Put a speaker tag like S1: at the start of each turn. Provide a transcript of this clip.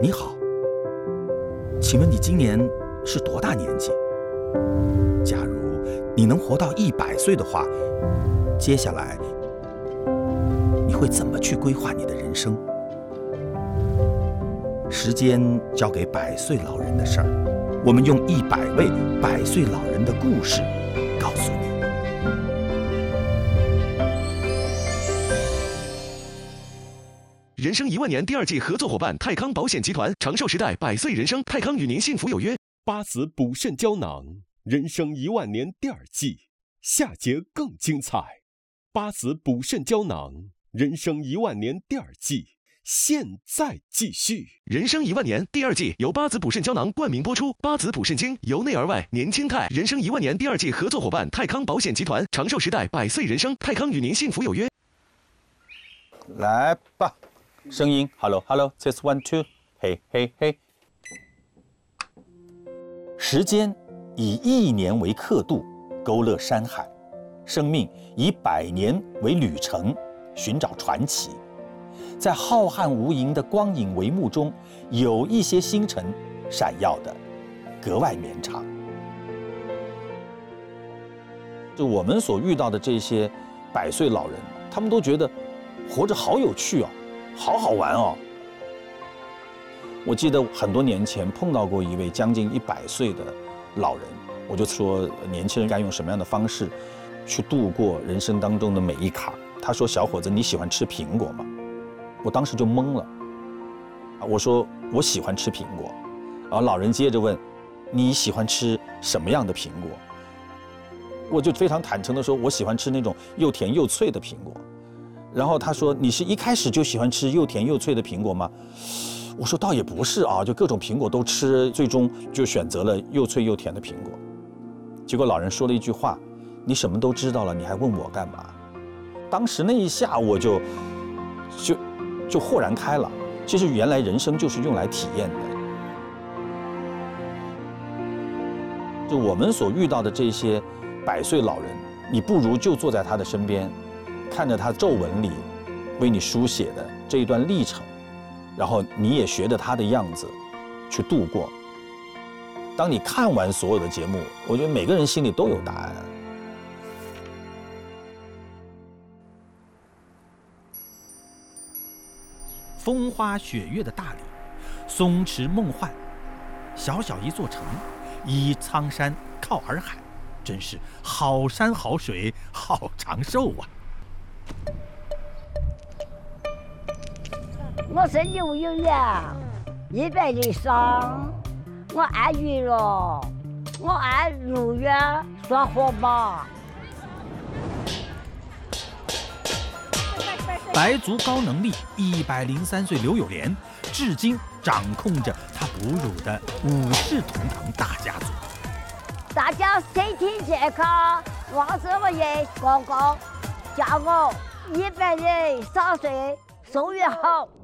S1: 你好，请问你今年是多大年纪？假如你能活到100岁的话，接下来你会怎么去规划你的人生？时间交给100岁老人的事儿，我们用100位100岁老人的故事告诉你。
S2: 人生1万年第2季合作伙伴泰康保险集团，长寿时代100岁人生，泰康与您幸福有约。
S3: 八子补肾胶囊，人生1万年第2季，下节更精彩。八子补肾胶囊，人生1万年第2季，现在继续。
S2: 人生1万年第2季由八子补肾胶囊冠名播出，八子补肾精由内而外年轻态。人生1万年第2季合作伙伴泰康保险集团，长寿时代100岁人生，泰康与您幸福有约。
S1: 来吧，声音 ，Hello Hello，Test 1 2， 嘿嘿嘿。时间以1年为刻度，勾勒山海；生命以100年为旅程，寻找传奇。在浩瀚无垠的光影帷幕中，有一些星辰闪耀的格外绵长。就我们所遇到的这些100岁老人，他们都觉得活着好有趣哦，好好玩哦。我记得很多年前碰到过一位将近100岁的老人，我就说年轻人该用什么样的方式去度过人生当中的每一坎。他说：“小伙子，你喜欢吃苹果吗？”我当时就懵了。我说：“我喜欢吃苹果。”然后老人接着问：“你喜欢吃什么样的苹果？”我就非常坦诚地说：“我喜欢吃那种又甜又脆的苹果。”然后他说：“你是一开始就喜欢吃又甜又脆的苹果吗？”我说：“倒也不是啊，就各种苹果都吃，最终就选择了又脆又甜的苹果。”结果老人说了一句话：“你什么都知道了，你还问我干嘛？”当时那一下我就豁然开朗。其实原来人生就是用来体验的。就我们所遇到的这些100岁老人，你不如就坐在他的身边，看着他皱纹里为你书写的这一段历程，然后你也学着他的样子去度过。当你看完所有的节目，我觉得每个人心里都有答案。
S4: 风花雪月的大理，松弛梦幻，小小一座城，依苍山靠洱海，真是好山好水好长寿啊！
S5: 我是刘有阳，100岁生，我爱娱乐，我爱入园耍火把。
S4: 白族高能力103岁刘友莲，至今掌控着他哺乳的5世同堂大家族。
S5: 大家身体健康，万事如意，公公叫我100人3岁寿元好。